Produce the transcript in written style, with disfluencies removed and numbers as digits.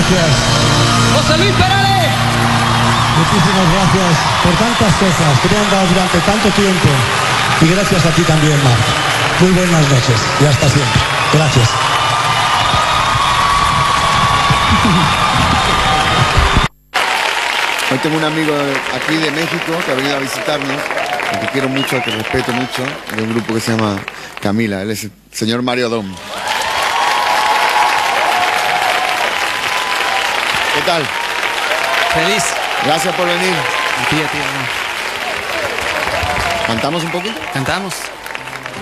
gracias. José Luis Perales. Muchísimas gracias por tantas cosas que me han dado durante tanto tiempo. Y gracias a ti también, Marc. Muy buenas noches y hasta siempre. Gracias. Hoy tengo un amigo aquí de México que ha venido a visitarnos, al que quiero mucho, al que respeto mucho, de un grupo que se llama Camila. Él es el señor Mario Dom. ¿Qué tal? Feliz. Gracias por venir. A ti, ¿Cantamos un poquito? Cantamos.